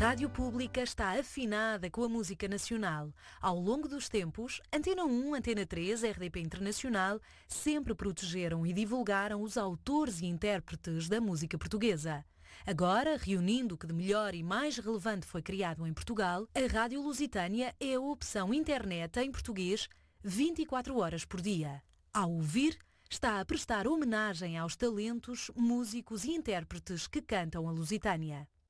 Rádio Pública está afinada com a música nacional. Ao longo dos tempos, Antena 1, Antena 3, RDP Internacional sempre protegeram e divulgaram os autores e intérpretes da música portuguesa. Agora, reunindo o que de melhor e mais relevante foi criado em Portugal, a Rádio Lusitânia é a opção internet em português 24 horas por dia. Ao ouvir, está a prestar homenagem aos talentos, músicos e intérpretes que cantam a Lusitânia.